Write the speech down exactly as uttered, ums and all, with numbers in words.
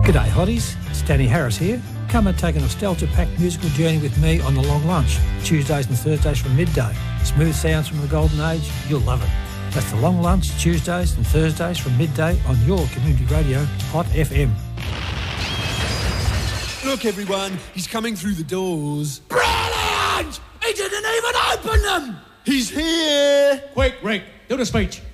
G'day hotties, it's Danny Harris here. Come and take a nostalgia-packed musical journey with me on The Long Lunch, Tuesdays and Thursdays from midday. Smooth sounds from the golden age, you'll love it. That's The Long Lunch, Tuesdays and Thursdays from midday on your community radio, Hot F M. Look everyone, he's coming through the doors. Brilliant! He didn't even open them! He's here! Quick, Rick, do the speech.